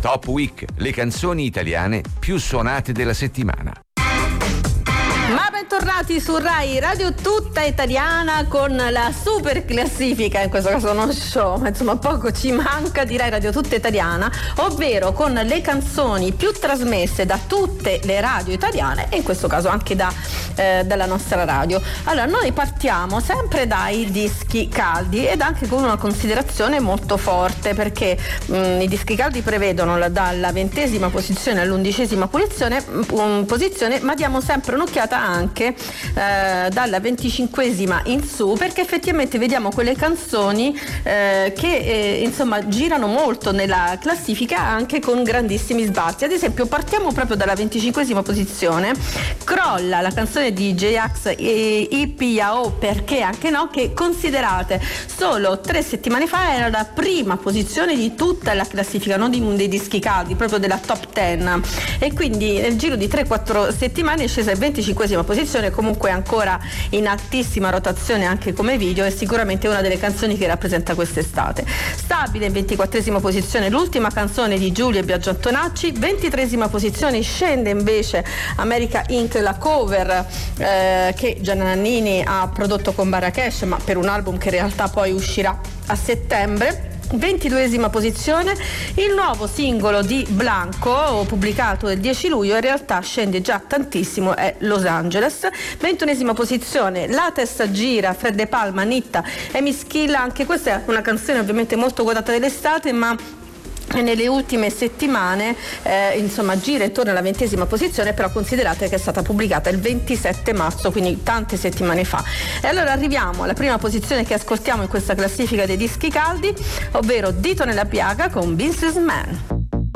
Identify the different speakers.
Speaker 1: Top Week, le canzoni italiane più suonate della settimana.
Speaker 2: Ma bentornati su Rai Radio Tutta Italiana con la super classifica, in questo caso non show, ma insomma poco ci manca di Rai Radio Tutta Italiana, ovvero con le canzoni più trasmesse da tutte le radio italiane e in questo caso anche dalla nostra radio. Allora, noi partiamo sempre dai dischi caldi ed anche con una considerazione molto forte, perché i dischi caldi prevedono dalla 20ª posizione all'11ª posizione, ma diamo sempre un'occhiata anche dalla 25ª in su, perché effettivamente vediamo quelle canzoni che insomma girano molto nella classifica anche con grandissimi sbalzi. Ad esempio partiamo proprio dalla 25ª posizione, crolla la canzone di J-Ax e IPAO, perché anche no, che considerate solo 3 settimane fa era la prima posizione di tutta la classifica, non dei dischi caldi, proprio della top 10, e quindi nel giro di 3-4 settimane è scesa in 25ª posizione, comunque ancora in altissima rotazione anche come video, e sicuramente una delle canzoni che rappresenta quest'estate. Stabile in 24ª posizione l'ultima canzone di Giulia e Biagio Antonacci, 23ª posizione scende invece America Inc., la cover che Gianna Nannini ha prodotto con Marrakesh, ma per un album che in realtà poi uscirà a settembre. 22ª posizione il nuovo singolo di Blanco, pubblicato il 10 luglio, in realtà scende già tantissimo, è Los Angeles. 21ª posizione La testa gira, Fred De Palma, Nitta e Mischilla, anche questa è una canzone ovviamente molto quotata dell'estate, ma nelle ultime settimane insomma gira intorno alla 20ª posizione, però considerate che è stata pubblicata il 27 marzo, quindi tante settimane fa. E allora arriviamo alla prima posizione che ascoltiamo in questa classifica dei dischi caldi, ovvero Dito nella piaga con Businessman.